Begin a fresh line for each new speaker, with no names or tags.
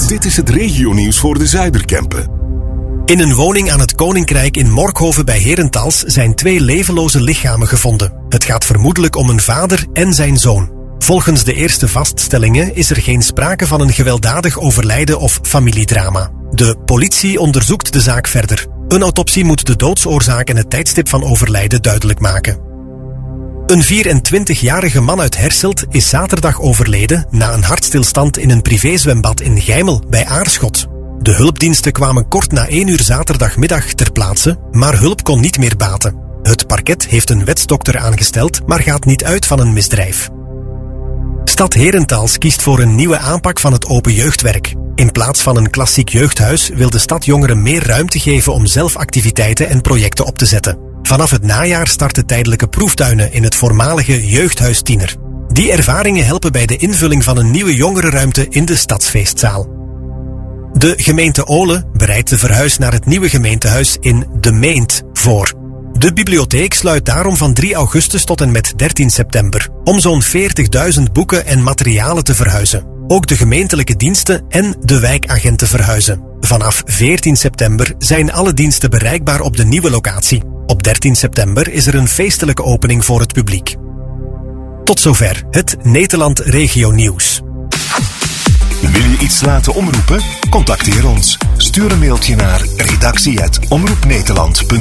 Dit is het regionieuws voor de Zuiderkempen.
In een woning aan het Koninkrijk in Morkhoven bij Herentals zijn 2 levenloze lichamen gevonden. Het gaat vermoedelijk om een vader en zijn zoon. Volgens de eerste vaststellingen is er geen sprake van een gewelddadig overlijden of familiedrama. De politie onderzoekt de zaak verder. Een autopsie moet de doodsoorzaak en het tijdstip van overlijden duidelijk maken. Een 24-jarige man uit Herselt is zaterdag overleden na een hartstilstand in een privézwembad in Geimel bij Aarschot. De hulpdiensten kwamen kort na 1 uur zaterdagmiddag ter plaatse, maar hulp kon niet meer baten. Het parket heeft een wetsdokter aangesteld, maar gaat niet uit van een misdrijf. Stad Herentals kiest voor een nieuwe aanpak van het open jeugdwerk. In plaats van een klassiek jeugdhuis wil de stad jongeren meer ruimte geven om zelf activiteiten en projecten op te zetten. Vanaf het najaar starten tijdelijke proeftuinen in het voormalige jeugdhuis Tiener. Die ervaringen helpen bij de invulling van een nieuwe jongerenruimte in de stadsfeestzaal. De gemeente Ole bereidt de verhuis naar het nieuwe gemeentehuis in De Meent voor. De bibliotheek sluit daarom van 3 augustus tot en met 13 september om zo'n 40.000 boeken en materialen te verhuizen. Ook de gemeentelijke diensten en de wijkagenten verhuizen. Vanaf 14 september zijn alle diensten bereikbaar op de nieuwe locatie. Op 13 september is er een feestelijke opening voor het publiek. Tot zover het Nederland Regio Nieuws.
Wil je iets laten omroepen? Contacteer ons. Stuur een mailtje naar redactie@omroepnederland.be